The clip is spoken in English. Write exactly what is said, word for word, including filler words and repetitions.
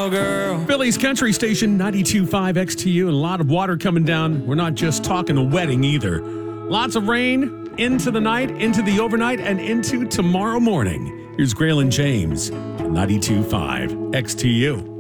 tomorrow, girl. Philly's Country Station, ninety-two point five X T U, and a lot of water coming down. We're not just talking a wedding either. Lots of rain into the night, into the overnight, and into tomorrow morning. Here's Graylin James, ninety-two point five X T U.